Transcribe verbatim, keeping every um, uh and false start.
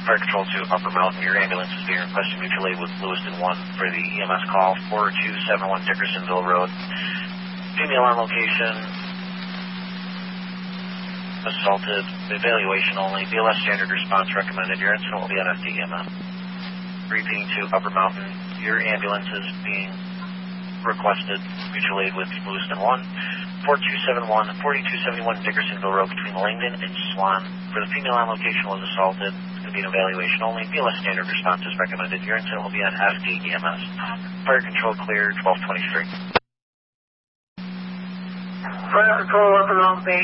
Fire Control to Upper Mountain. Your ambulance is being requested mutual aid with Lewiston one for the E M S call, four two seven one Dickersonville Road. Female on location, assaulted, evaluation only, B L S standard response recommended. Your incident will be on F D E M S. Repeating to Upper Mountain, your ambulance is being requested mutual aid with Lewiston one, four two seven one, four two seven one Dickersonville Road between Langdon and Swan. For the female on location was assaulted, it's going to be an evaluation only, B L S standard response is recommended. Your incident will be on F D E M S. Fire Control clear, twelve twenty-three. Fire Control, Upper Mountain.